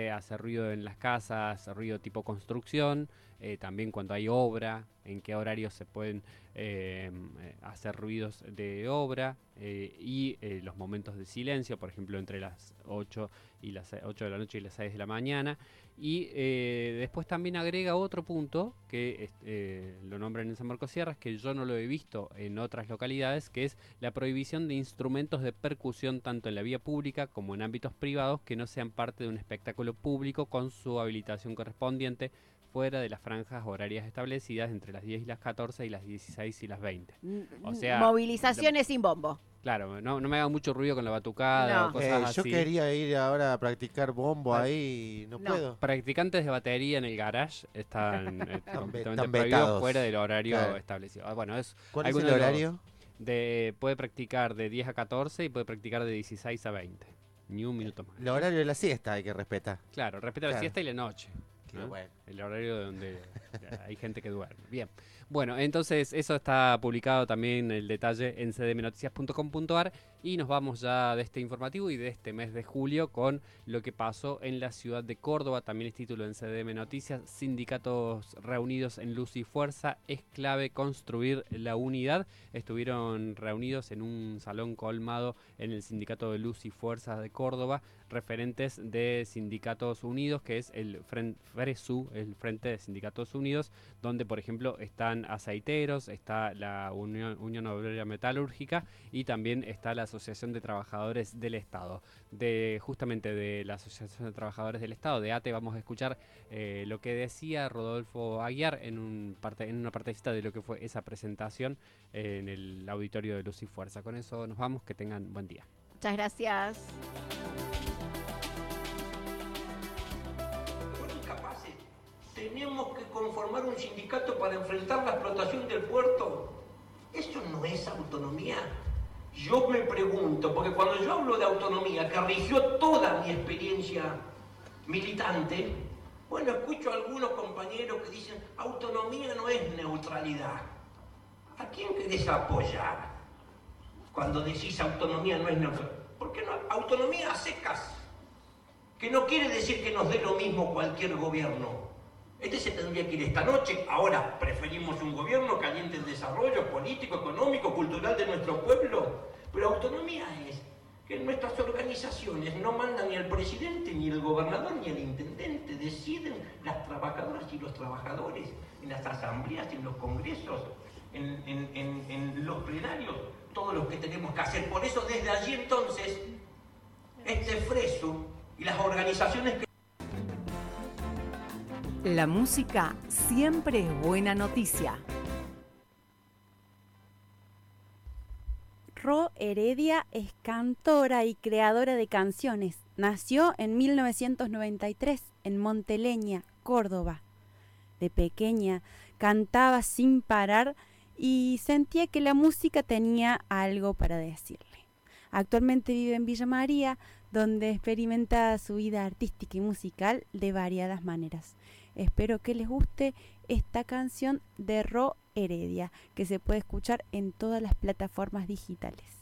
hace ruido en las casas, ruido tipo construcción, también cuando hay obra, en qué horarios se pueden hacer ruidos de obra y los momentos de silencio, por ejemplo, entre las 8 y las 8 de la noche y las 6 de la mañana. Y después también agrega otro punto que lo nombran en San Marcos Sierras, que yo no lo he visto en otras localidades, que es la prohibición de instrumentos de percusión tanto en la vía pública como en ámbitos privados que no sean parte de un espectáculo público con su habilitación correspondiente fuera de las franjas horarias establecidas entre las 10 y las 14 y las 16 y las 20. O sea, Movilizaciones sin bombo. claro, no me haga mucho ruido con la batucada o No. cosas Yo así. quería ir ahora a practicar bombo Ah, ahí, no no. puedo. Practicantes de batería en el garage están completamente están prohibidos vetados. fuera del horario Claro. establecido. Bueno, es ¿Cuál es alguno el de los- horario? puede practicar de 10 a 14 y puede practicar de 16 a 20. Ni un minuto más. El horario de la siesta hay que respetar. Claro, respeta la Claro. siesta y la noche. ¿no? Bueno. El horario donde hay gente que duerme. Bien. Bueno, entonces eso está publicado también el detalle en cdmnoticias.com.ar y nos vamos ya de este informativo y de este mes de julio con lo que pasó en la ciudad de Córdoba. También es título en CDM Noticias. Sindicatos reunidos en Luz y Fuerza. Es clave construir la unidad. Estuvieron reunidos en un salón colmado en el Sindicato de Luz y Fuerza de Córdoba, referentes de Sindicatos Unidos, que es el FRESU, el Frente de Sindicatos Unidos, donde por ejemplo están aceiteros, está la Unión Obrera Metalúrgica y también está la Asociación de Trabajadores del Estado. Justamente de la Asociación de Trabajadores del Estado, de ATE, vamos a escuchar lo que decía Rodolfo Aguiar en una partecita de lo que fue esa presentación en el auditorio de Luz y Fuerza. Con eso nos vamos, que tengan buen día. Muchas gracias. Incapaces. Tenemos que conformar un sindicato para enfrentar la explotación del puerto. Eso no es autonomía. Yo me pregunto, porque cuando yo hablo de autonomía, que rigió toda mi experiencia militante, bueno, escucho a algunos compañeros que dicen, autonomía no es neutralidad. ¿A quién querés apoyar cuando decís autonomía no es neutralidad? ¿Por qué no? Autonomía a secas, que no quiere decir que nos dé lo mismo cualquier gobierno. Este se tendría que ir esta noche. Ahora, preferimos un gobierno que aliente el desarrollo político, económico, cultural de nuestro pueblo. Pero autonomía es que en nuestras organizaciones no manda ni el presidente, ni el gobernador, ni el intendente. Deciden las trabajadoras y los trabajadores en las asambleas, en los congresos, en los plenarios, todo lo que tenemos que hacer. Por eso, desde allí entonces, este FRESU y las organizaciones que... La música siempre es buena noticia. Ro Heredia es cantora y creadora de canciones. Nació en 1993 en Monteleña, Córdoba. De pequeña cantaba sin parar y sentía que la música tenía algo para decirle. Actualmente vive en Villa María, donde experimenta su vida artística y musical de variadas maneras. Espero que les guste esta canción de Ro Heredia, que se puede escuchar en todas las plataformas digitales.